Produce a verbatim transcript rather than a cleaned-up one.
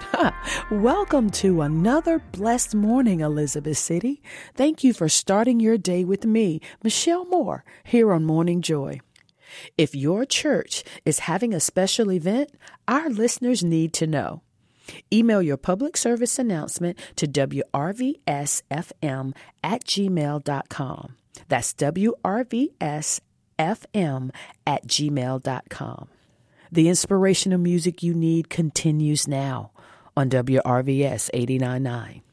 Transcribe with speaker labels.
Speaker 1: Welcome to another blessed morning, Elizabeth City. Thank you for starting your day with me, Michelle Moore, here on Morning Joy. If your church is having a special event, our listeners need to know. Email your public service announcement to w r v s f m at gmail dot com. That's w r v s f m at gmail dot com. The inspirational music you need continues now on W R V S eighty-nine point nine.